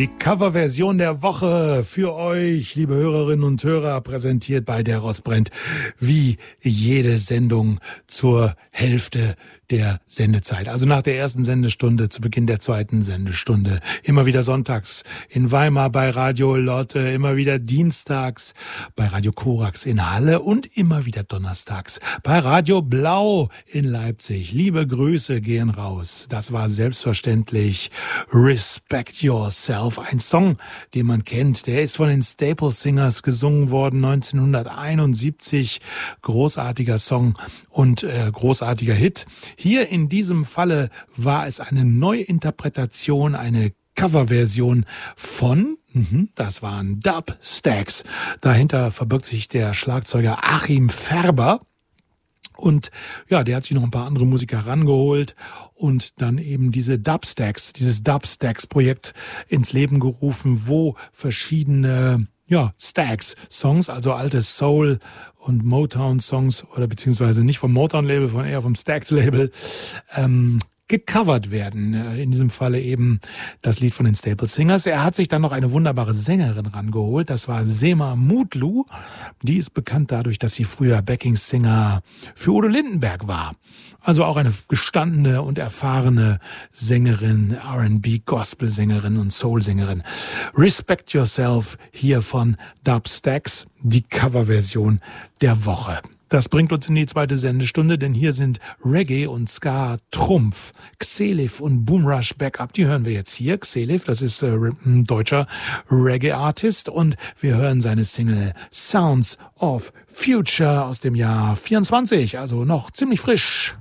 Die Coverversion der Woche für euch, liebe Hörerinnen und Hörer, präsentiert bei Der Rost brennt, wie jede Sendung zur Hälfte der Sendezeit. Also nach der ersten Sendestunde, zu Beginn der zweiten Sendestunde. Immer wieder sonntags in Weimar bei Radio Lotte, immer wieder dienstags bei Radio Korax in Halle und immer wieder donnerstags bei Radio Blau in Leipzig. Liebe Grüße gehen raus. Das war selbstverständlich Respect Yourself, ein Song, den man kennt. Der ist von den Staple Singers gesungen worden, 1971. Großartiger Song und großartiger Hit. Hier in diesem Falle war es eine Neuinterpretation, eine Coverversion von, das waren Dubstacks. Dahinter verbirgt sich der Schlagzeuger Achim Färber. Und ja, der hat sich noch ein paar andere Musiker rangeholt und dann eben dieses Dubstacks-Projekt ins Leben gerufen, wo verschiedene Stax-Songs, also alte Soul- und Motown-Songs oder beziehungsweise nicht vom Motown-Label, sondern eher vom Stax-Label, gecovert werden. In diesem Falle eben das Lied von den Staple Singers. Er hat sich dann noch eine wunderbare Sängerin rangeholt. Das war Sema Mutlu. Die ist bekannt dadurch, dass sie früher Backing-Singer für Udo Lindenberg war. Also auch eine gestandene und erfahrene Sängerin, R&B-Gospel-Sängerin und Soul-Sängerin. Respect Yourself hier von Dubstacks, die Coverversion der Woche. Das bringt uns in die zweite Sendestunde, denn hier sind Reggae und Ska Trumpf, Xelif und Boomrush Backup. Die hören wir jetzt hier. Xelif, das ist ein deutscher Reggae-Artist und wir hören seine Single Sounds of Future aus dem Jahr 24, also noch ziemlich frisch.